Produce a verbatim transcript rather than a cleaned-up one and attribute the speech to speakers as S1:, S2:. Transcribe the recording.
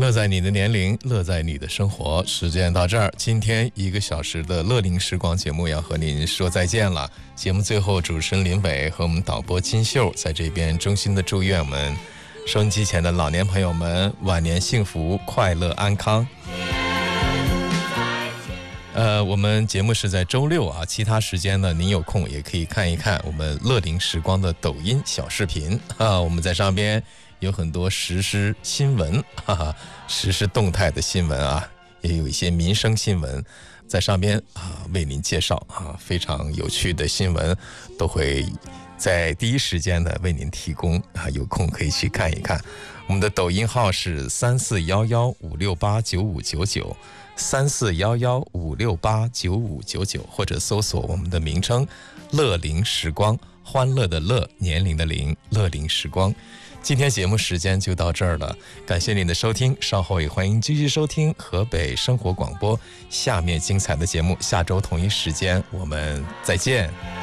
S1: 乐在你的年龄，乐在你的生活。时间到这儿，今天一个小时的乐龄时光节目要和您说再见了。节目最后，主持人林伟和我们导播金秀在这边衷心的祝愿我们收音机前的老年朋友们晚年幸福、快乐、安康。呃，我们节目是在周六啊，其他时间呢，您有空也可以看一看我们乐龄时光的抖音小视频啊，我们在上边有很多实时新闻，哈哈，实时动态的新闻啊，也有一些民生新闻在上边啊为您介绍啊，非常有趣的新闻都会在第一时间呢为您提供啊，有空可以去看一看。我们的抖音号是三四幺幺五六八九五九九，三四幺幺五六八九五九九，或者搜索我们的名称“乐龄时光”，欢乐的乐，年龄的龄，乐龄时光。今天节目时间就到这儿了，感谢您的收听，稍后也欢迎继续收听河北生活广播下面精彩的节目，下周同一时间我们再见。